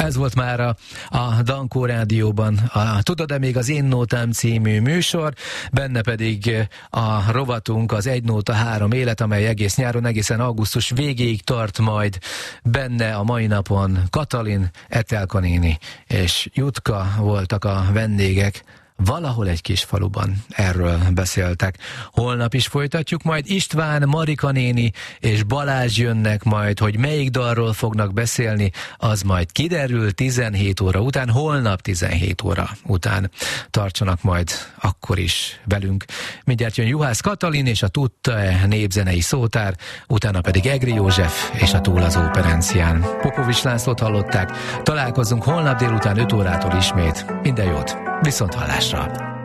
Ez volt már a Dankó Rádióban a Tudod-e még az Én Nótám című műsor, benne pedig a rovatunk az Egy Nóta 3 élet, amely egész nyáron, egészen augusztus végéig tart majd. Benne a mai napon Katalin, Etelka néni és Jutka voltak a vendégek. Valahol egy kis faluban erről beszéltek. Holnap is folytatjuk, majd István, Marika néni és Balázs jönnek majd, hogy melyik dalról fognak beszélni, az majd kiderül 17 óra után, holnap 17 óra után. Tartsanak majd akkor is velünk. Mindjárt jön Juhász Katalin és a Tudta-e népzenei szótár, utána pedig Egri József és a Túl az Óperencián. Popovics Lászlót hallották. Találkozunk holnap délután 5 órától ismét. Minden jót! Viszont hallásra!